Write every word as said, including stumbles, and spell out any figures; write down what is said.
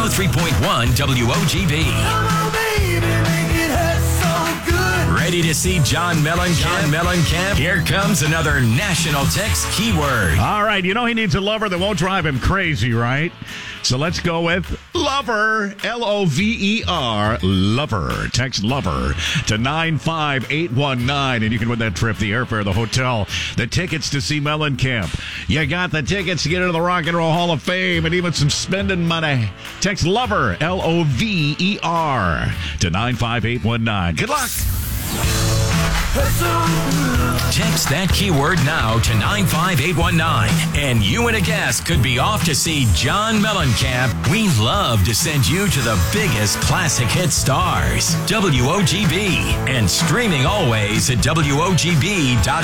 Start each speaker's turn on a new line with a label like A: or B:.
A: oh three point one W O G B.
B: Come on, baby, make it hurt so good.
A: Ready to see John Mellencamp? John Mellencamp. Here comes another national text keyword.
C: All right, you know he needs a lover that won't drive him crazy, right? So let's go with lover, L O V E R, lover. Text lover to nine five eight one nine, and you can win that trip, the airfare, the hotel, the tickets to see Mellencamp. You got the tickets to get into the Rock and Roll Hall of Fame and even some spending money. Text lover, L O V E R, to nine five eight one nine. Good luck.
A: Text that keyword now to nine five eight one nine, and you and a guest could be off to see John Mellencamp. We love to send you to the biggest classic hit stars, W O G B, and streaming always at W O G B dot